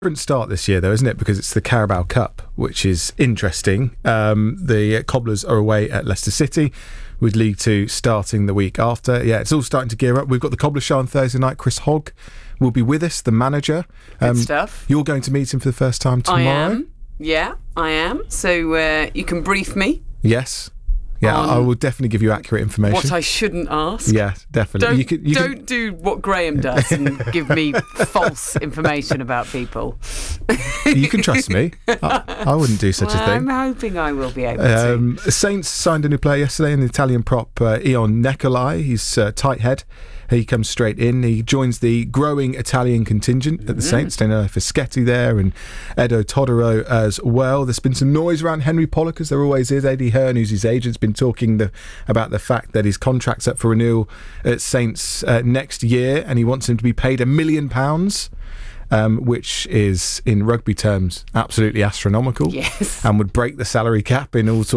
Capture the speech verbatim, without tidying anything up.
Different start this year, though, isn't it? Because it's the Carabao Cup, which is interesting. Um, the Cobblers are away at Leicester City, with League Two starting the week after. Yeah, it's all starting to gear up. We've got the Cobbler Show on Thursday night. Chris Hogg will be with us, the manager. Um, Good stuff. You're going to meet him for the first time tomorrow. I am. Yeah, I am. So uh, you can brief me. Yes. Yeah, I will definitely give you accurate information. What I shouldn't ask. Yeah, definitely. Don't, you can, you don't can... do what Graham does and give me false information about people. You can trust me. I, I wouldn't do such well, a thing. I'm hoping I will be able um, to. Saints signed a new player yesterday, an Italian prop, uh, Ion Nicolai. He's uh, tight head. He comes straight in. He joins the growing Italian contingent at the mm. Saints. Daniele Fischetti there and Edo Todoro as well. There's been some noise around Henry Pollock, as there always is. Eddie Hearn, who's his agent, has been talking the, about the fact that his contract's up for renewal at Saints uh, next year, and he wants him to be paid a million pounds. Um, which is, in rugby terms, absolutely astronomical. Yes. And would break the salary cap in all sorts